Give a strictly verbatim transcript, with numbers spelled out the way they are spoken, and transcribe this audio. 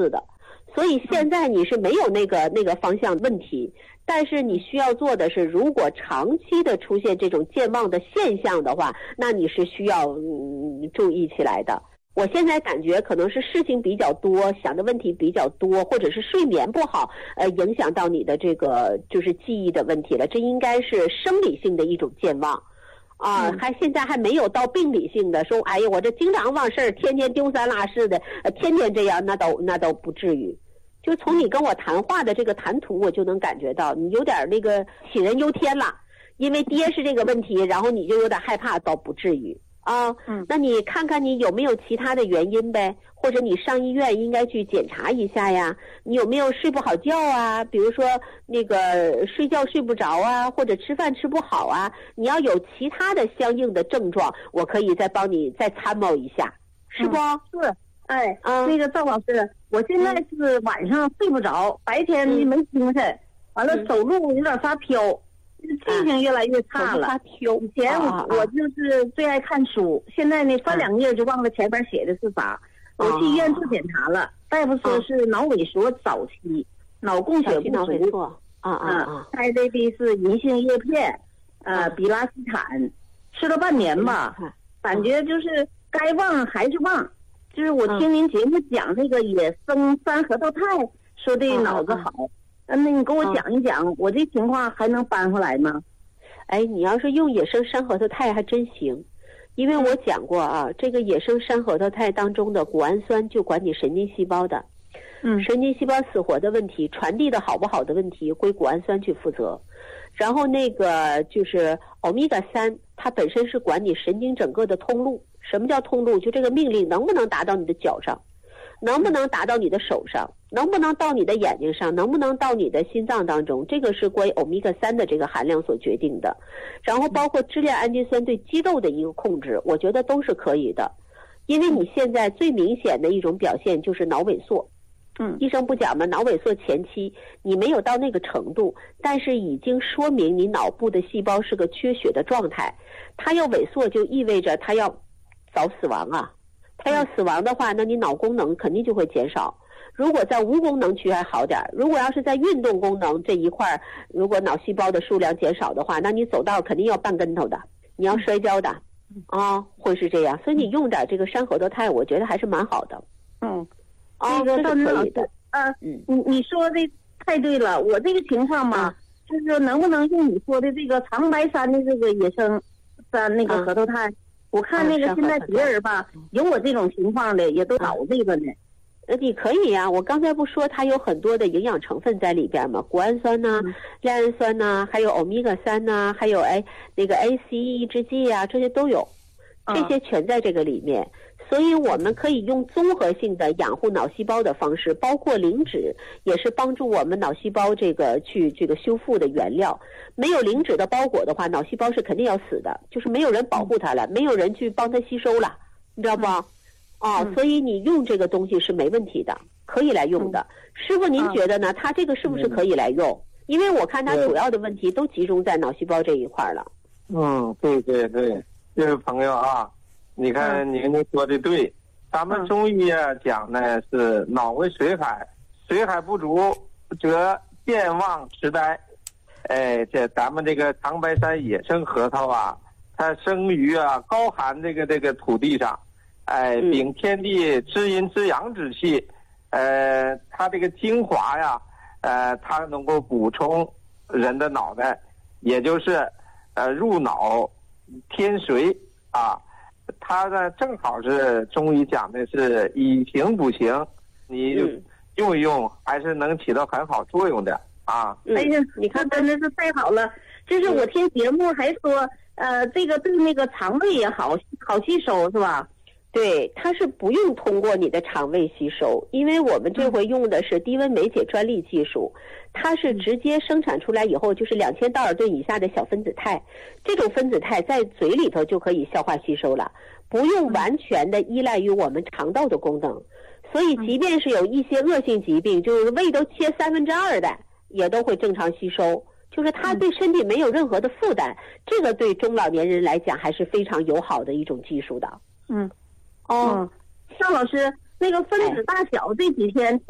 次的。所以现在你是没有那个那个方向问题，但是你需要做的是，如果长期的出现这种健忘的现象的话，那你是需要嗯注意起来的。我现在感觉可能是事情比较多，想的问题比较多，或者是睡眠不好，呃，影响到你的这个就是记忆的问题了。这应该是生理性的一种健忘。啊， 嗯、 还现在还没有到病理性的，说哎呀，我这经常忘事儿，天天丢三落四的，呃，天天这样，那都那都不至于。就从你跟我谈话的这个谈吐，我就能感觉到你有点那个杞人忧天了，因为爹是这个问题，然后你就有点害怕，倒不至于啊。 嗯， 那你看看你有没有其他的原因呗？或者你上医院应该去检查一下呀，你有没有睡不好觉啊？比如说那个睡觉睡不着啊，或者吃饭吃不好啊，你要有其他的相应的症状，我可以再帮你再参谋一下，是不？ 嗯、是，哎， 啊， 那个赵老师，我现在是晚上睡不着，嗯、白天没精神，完了走路有点发飘，记性越来越差了。 发飘。 以前我我就是最爱看书，现在呢翻两页就忘了前面写的是啥。我去医院做检查了，大夫说是脑萎缩早期，脑供血不足。 啊啊啊！ 开的的是银杏叶片，呃，比拉斯坦，吃了半年吧，感觉就是该忘还是忘。就是我听您节目讲那个野生山核桃肽，说的脑子好，那你给我讲一讲，我这情况还能扳回来吗？ 哎，你要是用野生山核桃肽还真行。因为我讲过啊，这个野生山核桃肽当中的谷氨酸就管你神经细胞的， 嗯， 神经细胞死活的问题，传递的好不好的问题归谷氨酸去负责。然后那个就是欧米伽三，它本身是管你神经整个的通路。什么叫通路？就这个命令能不能达到你的脚上，能不能达到你的手上，能不能到你的眼睛上，能不能到你的心脏当中，这个是关于欧米伽三的这个含量所决定的。然后包括支链氨基酸对肌肉的一个控制，我觉得都是可以的。因为你现在最明显的一种表现就是脑萎缩。 嗯， 医生不讲吗？脑萎缩前期你没有到那个程度，但是已经说明你脑部的细胞是个缺血的状态。它要萎缩就意味着它要早死亡啊。它要死亡的话，那你脑功能肯定就会减少。如果在无功能区还好点，如果要是在运动功能这一块，如果脑细胞的数量减少的话，那你走道肯定要绊跟头的，你要摔跤的，啊，会是这样。所以你用点这个山核桃肽，我觉得还是蛮好的。 嗯， 啊， 这个这是可以的。 啊，嗯，你你说的太对了，我这个情况嘛，就是说能不能用你说的这个长白山的这个野生山那个核桃肽？我看那个现在别人吧，有我这种情况的也都倒这个呢。 呃，你可以呀、啊，我刚才不说它有很多的营养成分在里边吗？谷氨酸呐、啊、赖氨酸呐、啊，还有欧米伽三呐，还有哎那个 A C E 抑制剂啊，这些都有，这些全在这个里面。所以我们可以用综合性的养护脑细胞的方式，包括磷脂也是帮助我们脑细胞这个去这个修复的原料。没有磷脂的包裹的话，脑细胞是肯定要死的，就是没有人保护它了，没有人去帮它吸收了，你知道不？啊、嗯哦，所以你用这个东西是没问题的，可以来用的。嗯、师傅，您觉得呢？它这个是不是可以来用？嗯、因为我看它主要的问题都集中在脑细胞这一块了。 嗯，对对对，这位朋友啊。你看您说的对，咱们中医啊讲呢是脑为水海，水海不足则健忘痴呆。哎，这咱们这个长白山野生核桃啊，它生于啊高寒这个这个土地上，哎，秉天地之阴之阳之气，呃，它这个精华呀，呃，它能够补充人的脑袋，也就是呃入脑添髓啊。它呢正好是中医讲的是以形补形，你用一用还是能起到很好作用的啊。 嗯、哎呀，你看真的是太好了！就是我听节目还说，呃，这个对那个肠胃也好好吸收是吧？ 对，它是不用通过你的肠胃吸收，因为我们这回用的是低温酶解专利技术，它是直接生产出来以后就是两千道尔顿以下的小分子肽，这种分子肽在嘴里头就可以消化吸收了，不用完全的依赖于我们肠道的功能。所以即便是有一些恶性疾病，就是胃都切三分之二的，也都会正常吸收，就是它对身体没有任何的负担，这个对中老年人来讲还是非常友好的一种技术的。 嗯。哦，邵老师，那个分子大小这几天